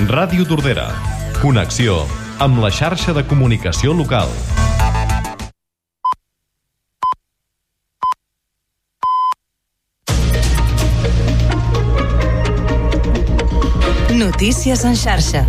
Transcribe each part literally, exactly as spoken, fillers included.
Ràdio Tordera. Connexió amb la xarxa de comunicació local. Notícies en xarxa.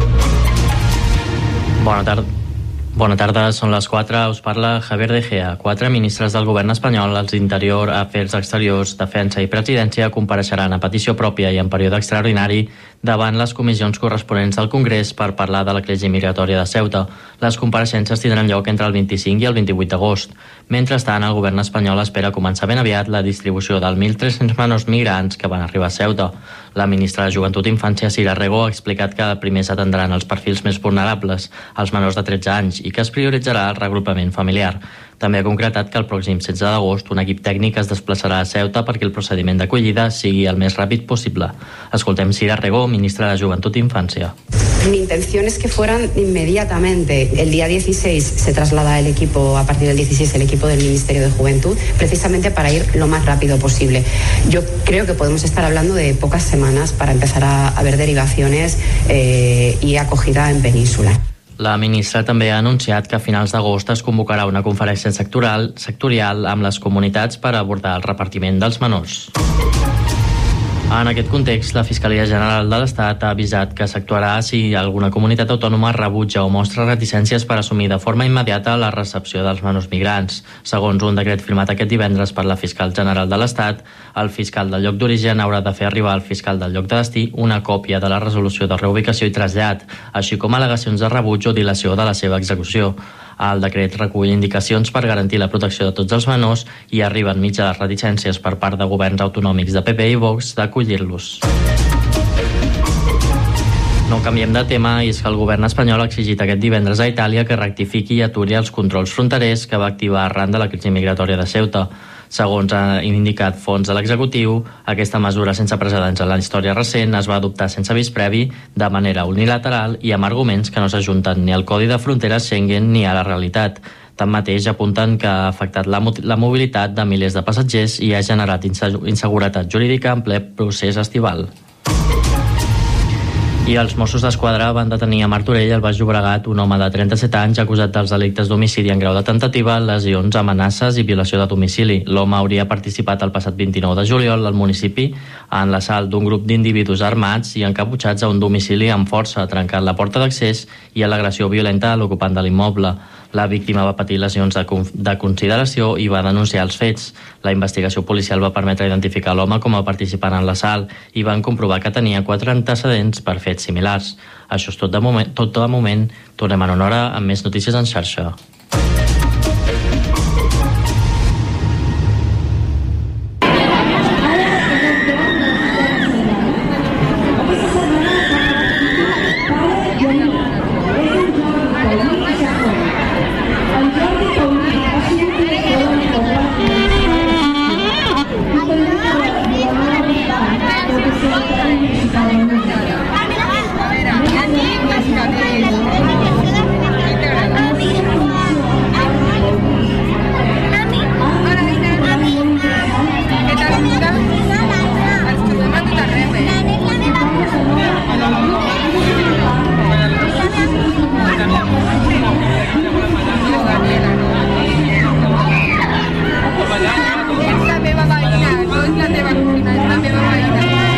Bona tarda. Bona tarda, són les quatre. Us parla Javier De Gea. Quatre ministres del govern espanyol, els d'Interior, Afers Exteriors, Defensa i Presidència, compareixeran a petició pròpia i en període extraordinari davant les comissions corresponents del Congrés per parlar de la crisi migratòria de Ceuta. Les compareixences tindran lloc entre el vint-i-cinc i el vint-i-vuit d'agost. Mentrestant, el govern espanyol espera començar ben aviat la distribució dels mil tres-cents menors migrants que van arribar a Ceuta. La ministra de Joventut i Infància, Sira Rego, ha explicat que primer s'atendran els perfils més vulnerables, els menors de tretze anys, i que es prioritzarà el regrupament familiar. També ha concretat que el pròxim setze d'agost un equip tècnic es desplaçarà a Ceuta perquè el procediment d'acollida sigui el més ràpid possible. Escoltem Sira Rego, ministra de Joventut i Infància. Mi intención es que fueran inmediatamente. El día dieciséis se traslada el equipo, a partir del dieciséis, el equipo del Ministerio de Juventud, precisamente para ir lo más rápido posible. Yo creo que podemos estar hablando de pocas semanas para empezar a, a ver derivaciones eh, y acogida en península. La ministra també ha anunciat que a finals d'agost es convocarà una conferència sectorial, sectorial amb les comunitats per abordar el repartiment dels menors. En aquest context, la Fiscalia General de l'Estat ha avisat que s'actuarà si alguna comunitat autònoma rebutja o mostra reticències per assumir de forma immediata la recepció dels menors migrants. Segons un decret firmat aquest divendres per la Fiscal General de l'Estat, el fiscal del lloc d'origen haurà de fer arribar al fiscal del lloc de destí una còpia de la resolució de reubicació i trasllat, així com al·legacions de rebuig o dilació de la seva execució. El decret recull indicacions per garantir la protecció de tots els menors i arriben mitja de reticències per part de governs autonòmics de P P i Vox d'acollir-los. No canviem de tema, i és que el govern espanyol ha exigit aquest divendres a Itàlia que rectifiqui i aturi els controls fronterers que va activar arran de la crisi migratòria de Ceuta. Segons ha indicat fons de l'executiu, aquesta mesura sense precedents en la història recent es va adoptar sense avís previ, de manera unilateral i amb arguments que no s'ajunten ni al Codi de Fronteres Schengen ni a la realitat. Tanmateix, apunten que ha afectat la, la mobilitat de milers de passatgers i ha generat inseguretat jurídica en ple procés estival. I els Mossos d'Esquadra van detenir a Martorell, al Baix Llobregat, un home de trenta-set anys acusat dels delictes d'homicidi en grau de tentativa, lesions, amenaces i violació de domicili. L'home hauria participat el passat vint-i-nou de juliol al municipi en l'assalt d'un grup d'individus armats i encaputxats a un domicili amb força, trencant la porta d'accés i a l'agressió violenta a l'ocupant de l'immoble. La víctima va patir lesions de, de consideració i va denunciar els fets. La investigació policial va permetre identificar l'home com a participant en l'assalt i van comprovar que tenia quatre antecedents per fets similars. Això és tot de moment. Tot de moment. Tornem en una hora amb més notícies en xarxa.